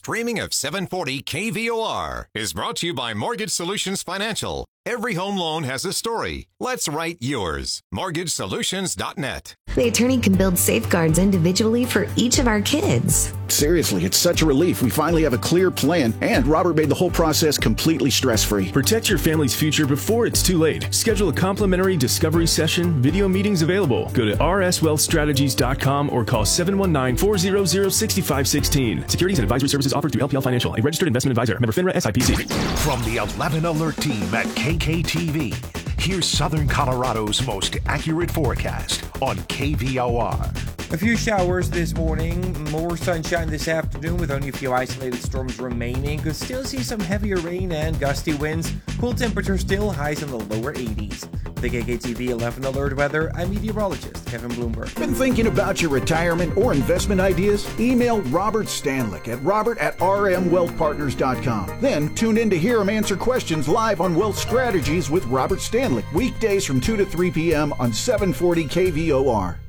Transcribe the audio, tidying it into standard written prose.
streaming of 740 KVOR is brought to you by Mortgage Solutions Financial. Every home loan has a story. Let's write yours. MortgageSolutions.net. The attorney can build safeguards individually for each of our kids. Seriously, it's such a relief. We finally have a clear plan, and Robert made the whole process completely stress-free. Protect your family's future before it's too late. Schedule a complimentary discovery session. Video meetings available. Go to rswealthstrategies.com or call 719-400-6516. Securities and advisory services offered through LPL Financial, a registered investment advisor. Member FINRA SIPC. From the 11 Alert team at KKTV, here's Southern Colorado's most accurate forecast on KVOR. A few showers this morning, more sunshine this afternoon with only a few isolated storms remaining. Could still see some heavier rain and gusty winds. Cool temperatures still, highs in the lower 80s. The KKTV 11 Alert weather, I'm meteorologist Kevin Bloomberg. Been thinking about your retirement or investment ideas? Email Robert Stanlick at robert@rmwealthpartners.com. Then tune in to hear him answer questions live on Wealth Strategies with Robert Stanlick, weekdays from 2 to 3 p.m. on 740 KVOR.